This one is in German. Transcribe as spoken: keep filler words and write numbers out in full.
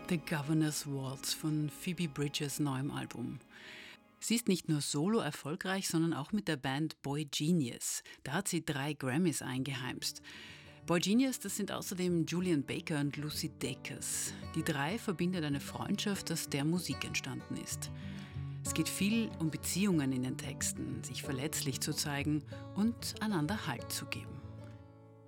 The Governor's Waltz von Phoebe Bridgers neuem Album. Sie ist nicht nur solo erfolgreich, sondern auch mit der Band Boy Genius. Da hat sie drei Grammys eingeheimst. Boy Genius, das sind außerdem Julian Baker und Lucy Dacus. Die drei verbindet eine Freundschaft, aus der Musik entstanden ist. Es geht viel um Beziehungen in den Texten, sich verletzlich zu zeigen und einander Halt zu geben.